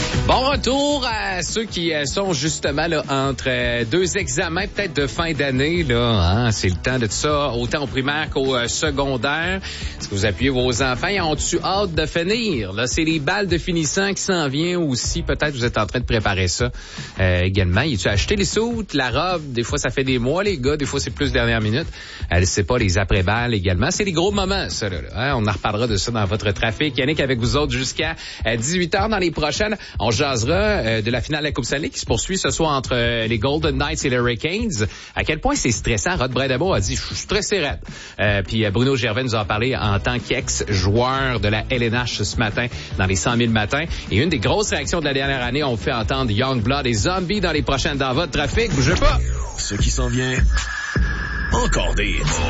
Bon retour à ceux qui sont justement là entre deux examens peut-être de fin d'année. Là, hein? C'est le temps de tout ça, autant au primaire qu'au secondaire. Est-ce que vous appuyez vos enfants? Ils ont-tu hâte de finir? Là, c'est les balles de finissant qui s'en viennent aussi. Peut-être vous êtes en train de préparer ça également. Y a-tu acheté les soutes, la robe? Des fois, ça fait des mois, les gars. Des fois, c'est plus dernière minute. Elle sait pas, les après-balles également. C'est les gros moments, ça. Là. Hein? On en reparlera de ça dans votre trafic. Yannick avec vous autres jusqu'à 18h dans les prochaines. On jasera de la finale de la Coupe Stanley qui se poursuit ce soir entre les Golden Knights et les Hurricanes. À quel point c'est stressant. Rod Bradabo a dit, je suis stressé raide. Puis Bruno Gervais nous a parlé en tant qu'ex-joueur de la LNH ce matin dans les 100 000 matins. Et une des grosses réactions de la dernière année, on fait entendre Youngblood et Zombie dans les prochaines dans votre trafic. Bougez pas. Ce qui s'en vient, encore des